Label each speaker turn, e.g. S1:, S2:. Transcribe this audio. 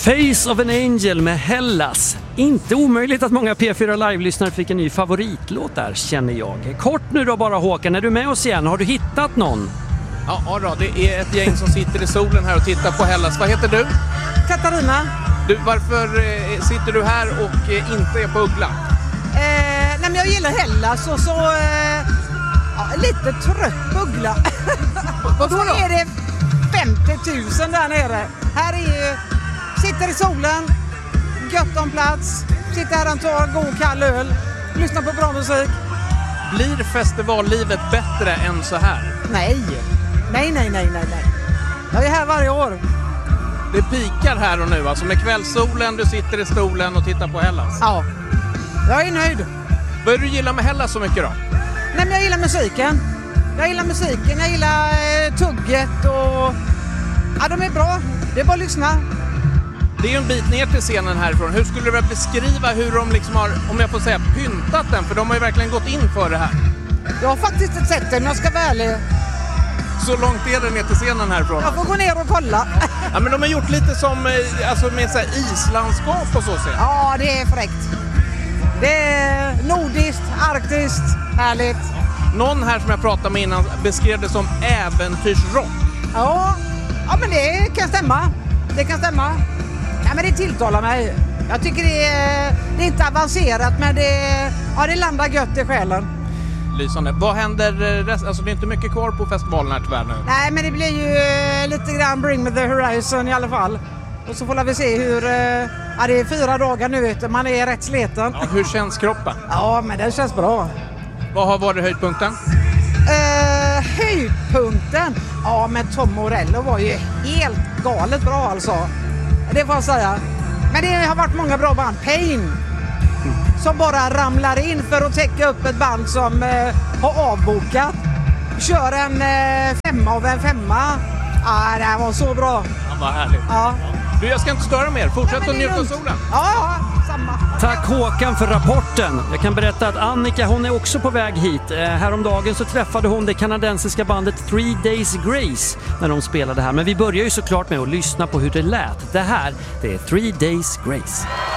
S1: Face of an Angel med Hellas. Inte omöjligt att många P4 Live-lyssnare fick en ny favoritlåt där, känner jag. Kort nu då bara, Håkan, är du med oss igen? Har du hittat någon?
S2: Ja då, det är ett gäng som sitter i solen här och tittar på Hellas. Vad heter du?
S3: Katarina.
S2: Du, varför sitter du här och inte är på Uggla?
S3: Nej, men jag gillar Hellas och så lite trött på Uggla.
S2: Vad då?
S3: Så är det 50 000 där nere. Här är ju, sitter i solen, gött om plats, sitter här och tar god kall öl, lyssnar på bra musik.
S2: Blir festivallivet bättre än så här?
S3: Nej. Jag är här varje år.
S2: Det pikar här och nu, alltså med kvällssolen, du sitter i stolen och tittar på Hellas.
S3: Ja, jag är nöjd.
S2: Vad är du gillar med Hellas så mycket då?
S3: Nej, men jag gillar musiken. Jag gillar tugget och... Ja, de är bra. Det är bara att lyssna.
S2: Det är ju en bit ner till scenen härifrån. Hur skulle du vilja beskriva hur de liksom har, om jag får säga, pyntat den? För de har ju verkligen gått in för det här.
S3: Jag har faktiskt inte sett den, jag ska vara ärlig.
S2: Så långt är det ner till scenen härifrån?
S3: Jag får gå ner och kolla.
S2: Ja, men de har gjort lite som, alltså med så här islandskap och så ser.
S3: Ja, det är fräckt. Det är nordiskt, arktiskt, härligt.
S2: Någon här som jag pratade med innan beskrev det som äventyrsrock.
S3: Ja, men det kan stämma. Ja, men det tilltalar mig. Jag tycker det är inte avancerat, men det landar gött i själen.
S2: Lysande. Vad händer alltså det är inte mycket kvar på festivalen här tyvärr nu.
S3: Nej, men det blir ju lite grann Bring Me The Horizon i alla fall. Och så får vi se hur... det är 4 dagar nu, vet du. Man är rätt sleten.
S2: Ja, hur känns kroppen?
S3: Ja, men det känns bra.
S2: Vad har varit höjdpunkten?
S3: Höjdpunkten? Ja, men Tom Morello var ju helt galet bra alltså. Det får jag säga. Men det har varit många bra band. Pain. Som bara ramlar in för att täcka upp ett band som har avbokat. Kör en 5 av en 5. Ja, det här var så bra.
S2: Ja, vad härligt.
S3: Ja.
S2: Du, jag ska inte störa mer. Fortsätt att njuta av solen.
S3: Ja, samma.
S1: Tack Håkan för rapporten. Jag kan berätta att Annika, hon är också på väg hit. Häromdagen så träffade hon det kanadensiska bandet 3 Days Grace när de spelade här. Men vi börjar ju såklart med att lyssna på hur det lät. Det här, det är 3 Days Grace.